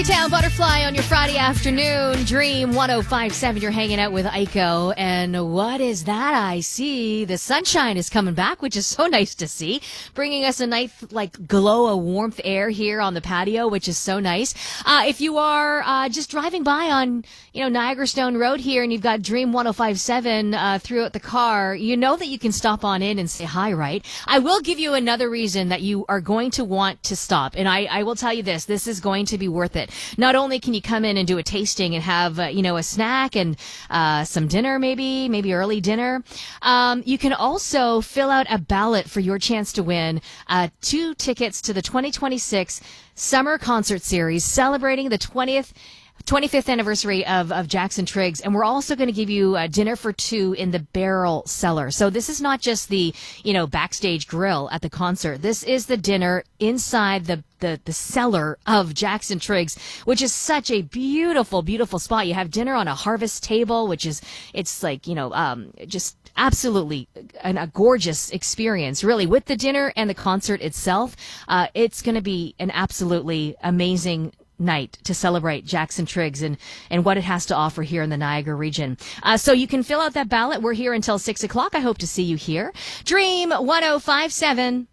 Town Butterfly on your Friday afternoon. Dream 105.7. You're hanging out with Aiko. And what is that I see? The sunshine is coming back, which is so nice to see. Bringing us a nice, glow of warmth air here on the patio, which is so nice. If you are just driving by on, Niagara Stone Road here and you've got Dream 105.7 throughout the car, you know that you can stop on in and say hi, right? I will give you another reason that you are going to want to stop. And I will tell you this is going to be worth it. Not only can you come in and do a tasting and have, a snack and some dinner, maybe early dinner, you can also fill out a ballot for your chance to win 2 tickets to the 2026 Summer Concert Series celebrating the 25th anniversary of Jackson Triggs, and we're also going to give you dinner for 2 in the Barrel Cellar. So this is not just the, backstage grill at the concert. This is the dinner inside the cellar of Jackson Triggs, which is such a beautiful, beautiful spot. You have dinner on a harvest table, which is, just absolutely a gorgeous experience, really, with the dinner and the concert itself. It's going to be an absolutely amazing night to celebrate Jackson Triggs and what it has to offer here in the Niagara region. So you can fill out that ballot. We're here until 6 o'clock. I hope to see you here. Dream 105.7.